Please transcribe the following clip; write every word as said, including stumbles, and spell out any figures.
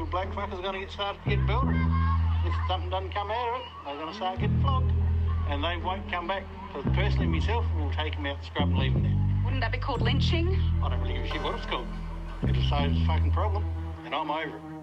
black fuckers are going to get started to get belted. If something doesn't come out of it, they're going to start getting flogged. And they won't come back. Because personally, myself, will take them out the scrub and leave them there. Wouldn't that be called lynching? I don't really give a shit what it's called. It'll solve the fucking problem, and I'm over it.